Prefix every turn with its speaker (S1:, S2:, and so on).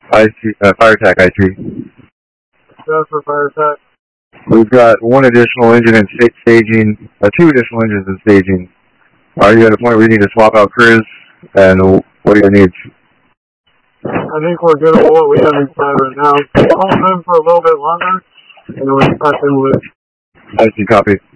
S1: Fire attack IT.
S2: Go for fire attack.
S1: We've got one additional engine in staging, two additional engines in staging. Are you at a point where you need to swap out crews? And what are your needs?
S2: I think we're good at what we have inside right now. Hold them for a little bit longer, and then we can pass in with.
S1: I see, copy.